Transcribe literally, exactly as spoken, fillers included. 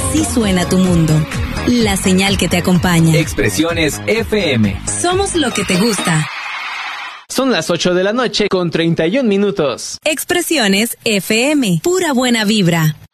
Así suena tu mundo. La señal que te acompaña. Expresiones F M. Somos lo que te gusta. Son las ocho de la noche con treinta y un minutos. Expresiones F M. Pura buena vibra.